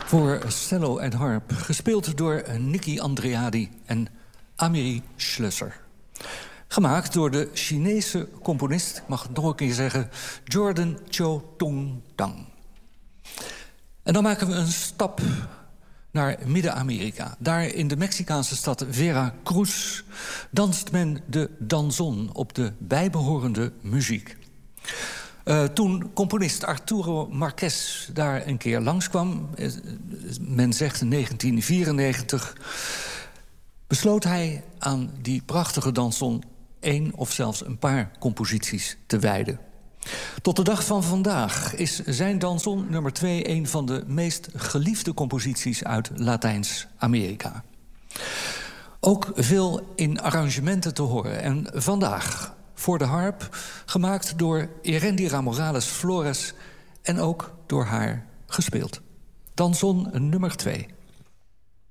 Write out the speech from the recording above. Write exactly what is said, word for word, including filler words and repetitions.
Voor cello en harp, gespeeld door Nicky Andreadi en Amélie Schlösser. Gemaakt door de Chinese componist, ik mag het nog een keer zeggen, Jordan Cho Tung Dang. En dan maken we een stap naar Midden-Amerika. Daar in de Mexicaanse stad Veracruz danst men de danzón op de bijbehorende muziek. Uh, toen componist Arturo Marquez daar een keer langskwam, men zegt in negentien vierennegentig, besloot hij aan die prachtige danzón één of zelfs een paar composities te wijden. Tot de dag van vandaag is zijn danzón nummer twee een van de meest geliefde composities uit Latijns-Amerika. Ook veel in arrangementen te horen. En vandaag voor de harp, gemaakt door Erendira Morales Flores en ook door haar gespeeld. Danzón nummer twee.